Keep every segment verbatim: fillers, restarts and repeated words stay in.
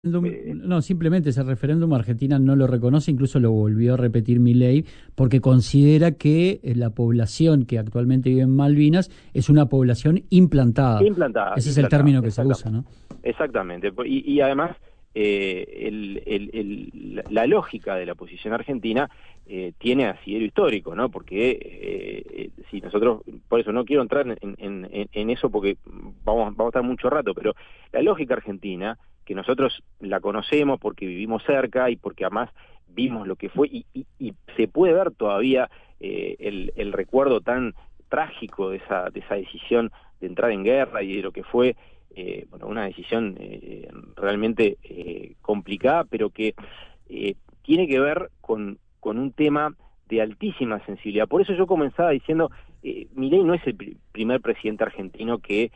Eh, No, simplemente ese referéndum Argentina no lo reconoce, incluso lo volvió a repetir Milei, porque considera que eh, la población que actualmente vive en Malvinas es una población implantada. implantada, Ese es el implantada, término que se usa, exactamente. ¿no? Exactamente. Y, y además, eh, el, el, el, la lógica de la posición argentina eh, tiene asidero histórico, ¿no? Porque eh, eh, si nosotros, por eso no quiero entrar en, en, en, en eso porque vamos, vamos a estar mucho rato, pero la lógica argentina, que nosotros la conocemos porque vivimos cerca y porque además vimos lo que fue, y, y, y se puede ver todavía eh, el, el recuerdo tan trágico de esa, de esa decisión de entrar en guerra y de lo que fue eh, bueno, una decisión eh, realmente eh, complicada, pero que eh, tiene que ver con, con un tema de altísima sensibilidad. Por eso yo comenzaba diciendo, eh, Milei no es el pr primer presidente argentino que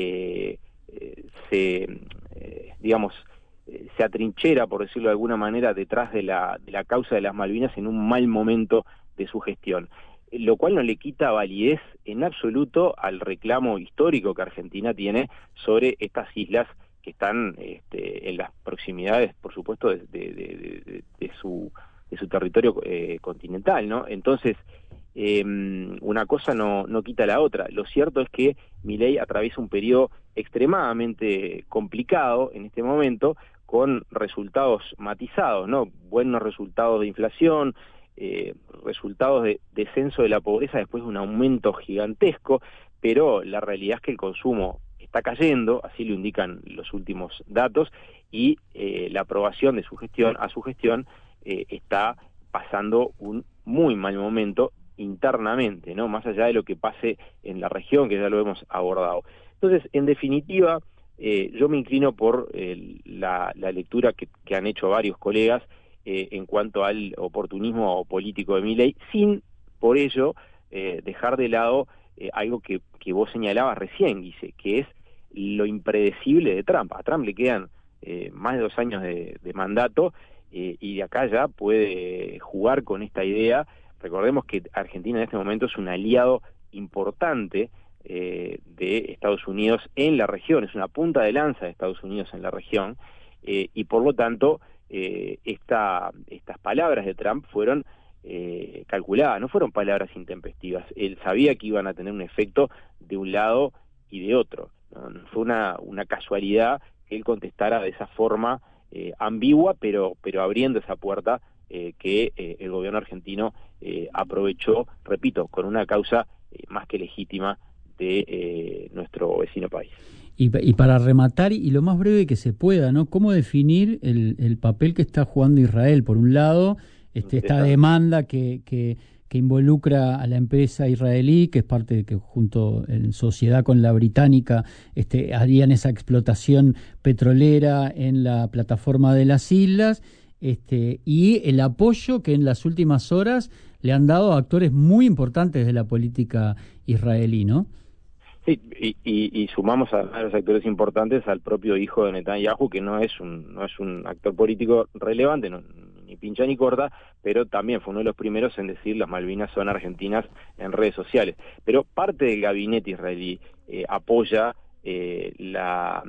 eh, eh, se, eh, digamos, eh, se atrinchera, por decirlo de alguna manera, detrás de la, de la causa de las Malvinas en un mal momento de su gestión, lo cual no le quita validez en absoluto al reclamo histórico que Argentina tiene sobre estas islas que están este, en las proximidades, por supuesto, de, de, de, de, de su, de su territorio eh, continental, ¿no? Entonces, eh, una cosa no, no quita la otra. Lo cierto es que Milei atraviesa un periodo extremadamente complicado en este momento, con resultados matizados, ¿no? Buenos resultados de inflación, Eh, resultados de descenso de la pobreza después de un aumento gigantesco, pero la realidad es que el consumo está cayendo, así lo indican los últimos datos, y eh, la aprobación de su gestión, a su gestión, eh, está pasando un muy mal momento internamente, ¿no? Más allá de lo que pase en la región, que ya lo hemos abordado. Entonces, en definitiva, eh, yo me inclino por eh, la, la lectura que, que han hecho varios colegas, Eh, en cuanto al oportunismo político de Milei, sin por ello eh, dejar de lado eh, algo que, que vos señalabas recién, Guise, que es lo impredecible de Trump. A Trump le quedan eh, más de dos años de, de mandato eh, y de acá ya puede jugar con esta idea. Recordemos que Argentina en este momento es un aliado importante eh, de Estados Unidos en la región, es una punta de lanza de Estados Unidos en la región, eh, y por lo tanto Eh, esta, estas palabras de Trump fueron eh, calculadas, no fueron palabras intempestivas. Él sabía que iban a tener un efecto de un lado y de otro. No, no fue una, una casualidad que él contestara de esa forma eh, ambigua, pero, pero abriendo esa puerta eh, que eh, el gobierno argentino eh, aprovechó, repito, con una causa eh, más que legítima de eh, nuestro vecino país. Y, y para rematar, y lo más breve que se pueda, ¿no? ¿Cómo definir el, el papel que está jugando Israel? Por un lado, este, esta demanda que, que, que involucra a la empresa israelí, que es parte de que junto en sociedad con la británica este, harían esa explotación petrolera en la plataforma de las islas, este, y el apoyo que en las últimas horas le han dado a actores muy importantes de la política israelí, ¿no? Sí, y, y, y sumamos a, a los actores importantes al propio hijo de Netanyahu, que no es un no es un actor político relevante, no, ni pincha ni corta, pero también fue uno de los primeros en decir las Malvinas son argentinas en redes sociales. Pero parte del gabinete israelí eh, apoya eh, la,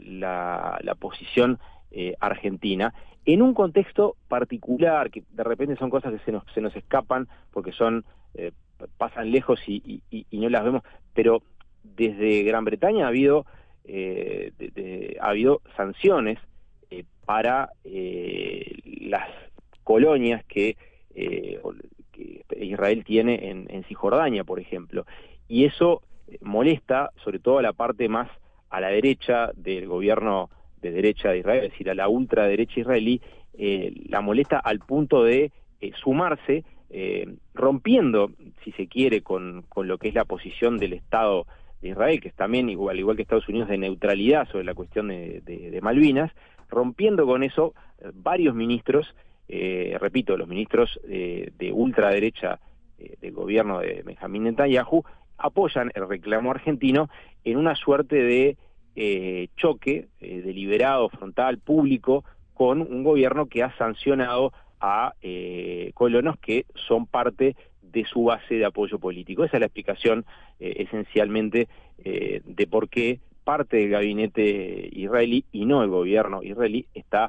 la, la posición eh, argentina en un contexto particular, que de repente son cosas que se nos, se nos escapan porque son eh, pasan lejos y, y, y no las vemos, pero desde Gran Bretaña ha habido eh, de, de, ha habido sanciones eh, para eh, las colonias que, eh, que Israel tiene en, en Cisjordania, por ejemplo, y eso molesta sobre todo a la parte más a la derecha del gobierno de derecha de Israel, es decir, a la ultraderecha israelí, eh, la molesta al punto de eh, sumarse, eh, rompiendo, si se quiere, con, con lo que es la posición del Estado de Israel, que es también, igual, igual que Estados Unidos, de neutralidad sobre la cuestión de, de, de Malvinas, rompiendo con eso eh, varios ministros, eh, repito, los ministros eh, de ultraderecha eh, del gobierno de Benjamín Netanyahu, apoyan el reclamo argentino en una suerte de eh, choque eh, deliberado, frontal, público, con un gobierno que ha sancionado a eh, colonos que son parte de su base de apoyo político. Esa es la explicación eh, esencialmente eh, de por qué parte del gabinete israelí y no el gobierno israelí está